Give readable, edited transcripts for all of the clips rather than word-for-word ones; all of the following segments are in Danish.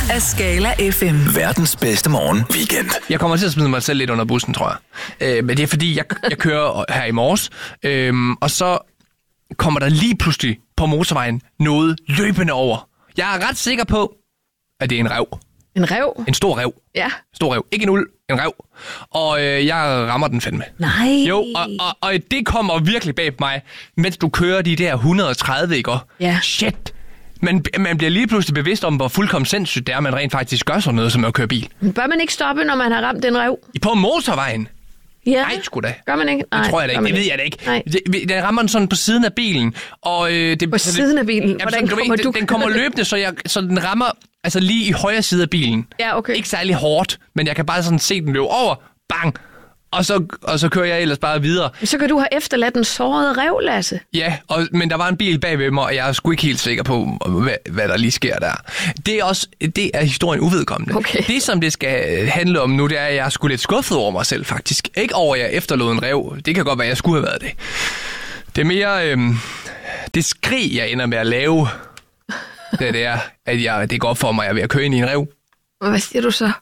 af Skala FM. Verdens bedste morgen weekend. Jeg kommer til at smide mig selv lidt under bussen, tror jeg. Men det er fordi, jeg kører her i morges, og så kommer der lige pludselig på motorvejen noget løbende over. Jeg er ret sikker på, at det er en ræv. En ræv? En stor ræv. Ja. Stor ræv. Ikke en ulv, en ræv. Og jeg rammer den fandme. Nej. Jo, og det kommer virkelig bag på mig, mens du kører de der 130, ikke? Ja. Shit. Man bliver lige pludselig bevidst om, hvor fuldkommen sindssygt det er, man rent faktisk gør sådan noget, som at køre bil. Bør man ikke stoppe, når man har ramt den ræv? På motorvejen? Ja. Nej, sgu da. Gør man ikke? Nej, det tror jeg da ikke. Det ved jeg da ikke. Nej. Den rammer den sådan på siden af bilen. Og, på siden af bilen? Hvordan kommer du? Den kommer løbende, så den rammer altså lige i højre side af bilen. Ja, okay. Ikke særlig hårdt, men jeg kan bare sådan se den løbe over. Bang! Og så kører jeg ellers bare videre. Så kan du have efterladt en såret ræv, Lasse. Ja, men der var en bil bagved mig, og jeg er sgu ikke helt sikker på, hvad der lige sker der. Det er historien uvedkommende. Okay. Det, som det skal handle om nu, det er, at jeg er sgu lidt skuffet over mig selv, faktisk. Ikke over, at jeg efterlod en ræv. Det kan godt være, at jeg skulle have været det. Det er mere det skrig, jeg ender med at lave. Det er, at det går op for mig, at jeg er ved at køre ind i en ræv. Hvad siger du så?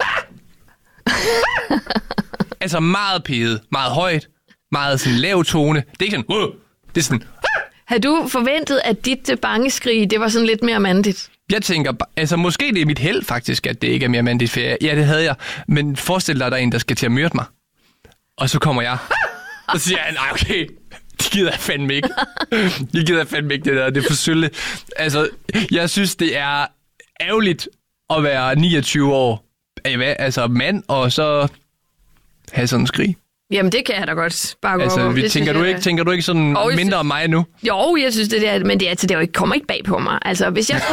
Altså meget pædet, meget højt, meget sådan lav tone. Det er ikke sådan, det er sådan. Havde du forventet, at dit bangeskrig, det var sådan lidt mere mandigt? Jeg tænker, altså måske det er mit held faktisk, at det ikke er mere mandigt, for ja, det havde jeg. Men forestil dig, at der er en, der skal til at myrde mig. Og så kommer jeg. Og så siger jeg, nej okay, det gider jeg fandme ikke. Det gider jeg fandme ikke, det der. Det er for sølle. Altså, jeg synes, det er ærgerligt at være 29 år. Altså mand, og så have sådan en skrig. Jamen, det kan jeg da godt bare gå altså, over. Tænker du ikke sådan mindre om mig nu? Jo, jeg synes det der, men det kommer ikke bag på mig. Altså, hvis jeg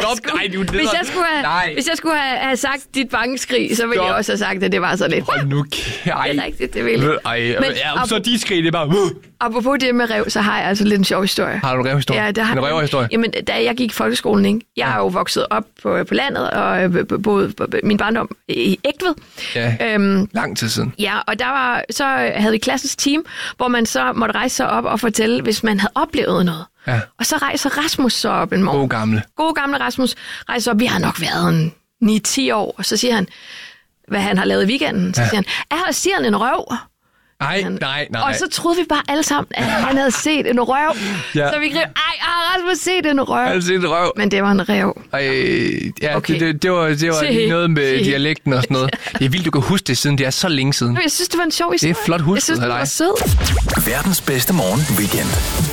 skulle have sagt dit bangeskrig, så ville jeg også have sagt, at det var så lidt. Hold nu, det er rigtigt, det ville. Så de skrig, det er bare. Apropos det med ræv, så har jeg altså lidt en sjov historie. Har du en revhistorie? Ja, det har en røverhistorie? Jamen, da jeg gik i folkeskolen, ikke? Jeg er jo vokset op på landet, og boede min barndom i Egtved. Ja, lang tid siden. Ja, og så havde vi klassens team, hvor man så måtte rejse sig op og fortælle, hvis man havde oplevet noget. Ja. Og så rejser Rasmus så op en morgen. God gamle Rasmus rejser op. Vi har nok været 9-10 år, og så siger han, hvad han har lavet i weekenden. Så siger han, her siger han en røv. Nej. Og så troede vi bare alle sammen, at han havde set en røv. Ja. Så vi greb, har Rasmus set en røv? Han har set en røv. Men det var en ræv. Ja, okay. det var lige noget med dialekten og sådan noget. Det er vildt, du kan huske det, siden det er så længe siden. Jeg synes, det var en sjov historie. Det er flot husket. Jeg synes, det var sød. Verdens bedste morgen weekend.